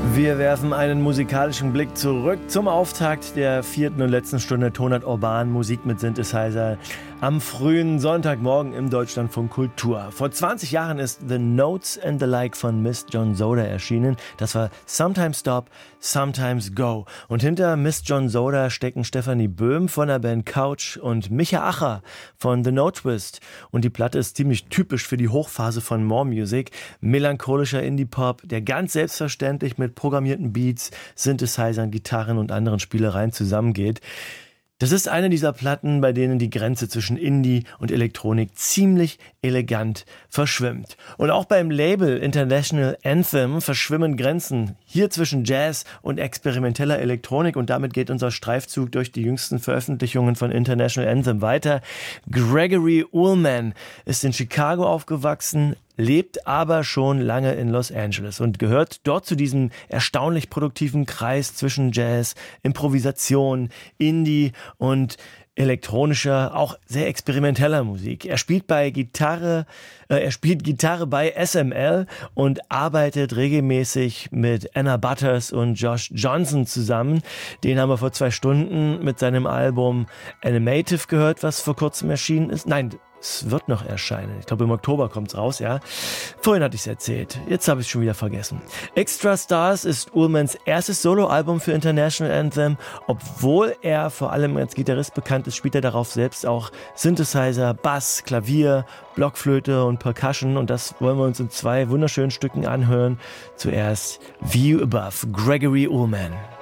Wir werfen einen musikalischen Blick zurück zum Auftakt der 4. und letzten Stunde Tonart Urban, Musik mit Synthesizer am frühen Sonntagmorgen im Deutschlandfunk Kultur. Vor 20 Jahren ist The Notes and the Like von Miss John Soda erschienen. Das war Sometimes Stop, Sometimes Go. Und hinter Miss John Soda stecken Stefanie Böhm von der Band Couch und Micha Acher von The No Twist. Und die Platte ist ziemlich typisch für die Hochphase von More Music. Melancholischer Indie-Pop, der ganz selbstverständlich mit programmierten Beats, Synthesizern, Gitarren und anderen Spielereien zusammengeht. Das ist eine dieser Platten, bei denen die Grenze zwischen Indie und Elektronik ziemlich elegant verschwimmt. Und auch beim Label International Anthem verschwimmen Grenzen. Hier zwischen Jazz und experimenteller Elektronik. Und damit geht unser Streifzug durch die jüngsten Veröffentlichungen von International Anthem weiter. Gregory Ullman ist in Chicago aufgewachsen, lebt aber schon lange in Los Angeles und gehört dort zu diesem erstaunlich produktiven Kreis zwischen Jazz, Improvisation, Indie und elektronischer, auch sehr experimenteller Musik. Er spielt Gitarre bei SML und arbeitet regelmäßig mit Anna Butters und Josh Johnson zusammen. Den haben wir vor 2 Stunden mit seinem Album Animative gehört, was vor kurzem erschienen ist. Nein, es wird noch erscheinen. Ich glaube, im Oktober kommt's raus, ja. Vorhin hatte ich es erzählt. Jetzt habe ich es schon wieder vergessen. Extra Stars ist Ullmans erstes Soloalbum für International Anthem. Obwohl er vor allem als Gitarrist bekannt ist, spielt er darauf selbst auch Synthesizer, Bass, Klavier, Blockflöte und Percussion. Und das wollen wir uns in 2 wunderschönen Stücken anhören. Zuerst View Above, Gregory Ullman.